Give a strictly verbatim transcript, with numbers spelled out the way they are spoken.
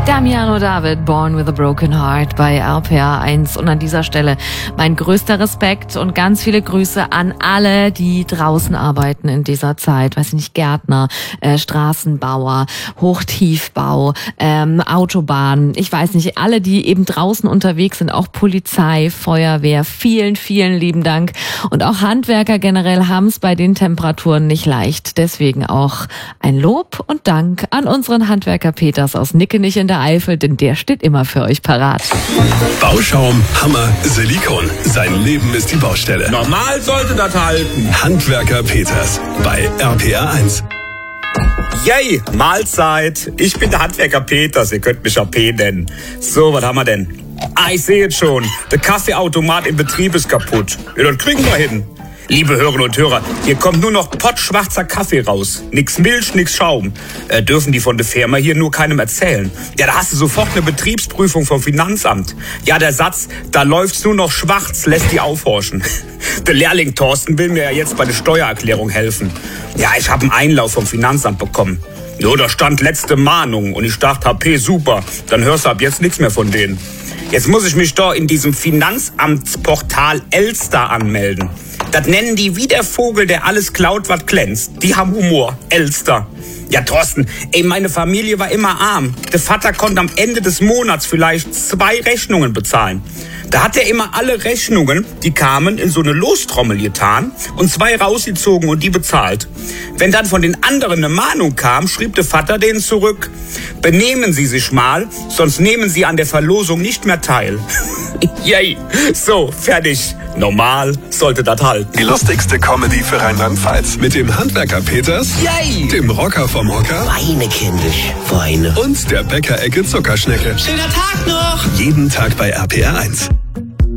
Damiano David, Born with a Broken Heart bei R P R eins. Und an dieser Stelle mein größter Respekt und ganz viele Grüße an alle, die draußen arbeiten in dieser Zeit. Weiß ich nicht, Gärtner, äh, Straßenbauer, Hochtiefbau, ähm, Autobahn. Ich weiß nicht, alle, die eben draußen unterwegs sind, auch Polizei, Feuerwehr. Vielen, vielen lieben Dank. Und auch Handwerker generell haben es bei den Temperaturen nicht leicht. Deswegen auch ein Lob und Dank an unseren Handwerker Peters aus Nickenich in der Eifel, denn der steht immer für euch parat. Bauschaum, Hammer, Silikon. Sein Leben ist die Baustelle. Normal sollte das halten. Handwerker Peters bei R P R eins. Yay, Mahlzeit. Ich bin der Handwerker Peters. Ihr könnt mich auch P nennen. So, was haben wir denn? Ah, ich sehe jetzt schon. Der Kaffeeautomat im Betrieb ist kaputt. Ja, das kriegen wir hin. Liebe Hörerinnen und Hörer, hier kommt nur noch pottschwarzer Kaffee raus. Nix Milch, nix Schaum. Äh, dürfen die von der Firma hier nur keinem erzählen. Ja, da hast du sofort eine Betriebsprüfung vom Finanzamt. Ja, der Satz, da läuft's nur noch schwarz, lässt die aufhorchen. Der Lehrling Thorsten will mir ja jetzt bei der Steuererklärung helfen. Ja, ich habe einen Einlauf vom Finanzamt bekommen. Jo, da stand letzte Mahnung und ich dachte, H P, super, dann hörst du ab jetzt nichts mehr von denen. Jetzt muss ich mich da in diesem Finanzamtsportal Elster anmelden. Das nennen die wie der Vogel, der alles klaut, was glänzt. Die haben Humor. Elster. Ja, Thorsten, ey, meine Familie war immer arm. Der Vater konnte am Ende des Monats vielleicht zwei Rechnungen bezahlen. Da hat er immer alle Rechnungen, die kamen, in so eine Lostrommel getan und zwei rausgezogen und die bezahlt. Wenn dann von den anderen eine Mahnung kam, schrieb der Vater denen zurück: Benehmen Sie sich mal, sonst nehmen Sie an der Verlosung nicht mehr teil. Yay, so, fertig. Normal sollte das halten. Die lustigste Comedy für Rheinland-Pfalz mit dem Handwerker Peters, Yay, dem Rocker vom Hocker, Weine, kindisch, Weine. und der Bäckerecke Zuckerschnecke. Schöner Tag noch! Jeden Tag bei R P R eins.